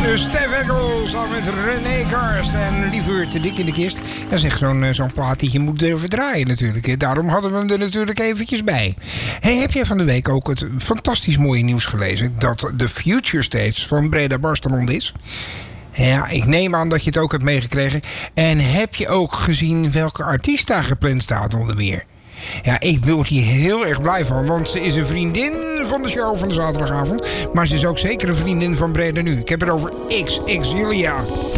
Dus Stef Eccles samen met René Karst en Liever te dik in de kist. Dat is echt zo'n plaat die je moet durven draaien natuurlijk. Daarom hadden we hem er natuurlijk eventjes bij. Hey, heb jij van de week ook het fantastisch mooie nieuws gelezen dat de Future Stage van Breda Barcelona is? Ja, ik neem aan dat je het ook hebt meegekregen. En heb je ook gezien welke artiest daar gepland staat onder meer? Ja, ik word hier heel erg blij van, want ze is een vriendin van de show van de zaterdagavond. Maar ze is ook zeker een vriendin van Breda Nu. Ik heb het over XX Julia.